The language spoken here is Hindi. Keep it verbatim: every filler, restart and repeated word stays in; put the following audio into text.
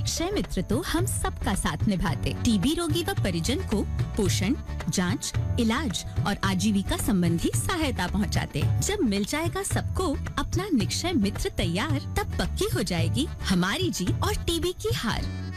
निक्षय मित्र तो हम सबका साथ निभाते। टीबी रोगी व परिजन को पोषण, जांच, इलाज और आजीविका संबंधी सहायता पहुंचाते। जब मिल जाएगा सबको अपना निक्षय मित्र तैयार, तब पक्की हो जाएगी हमारी जीत और टीबी की हार।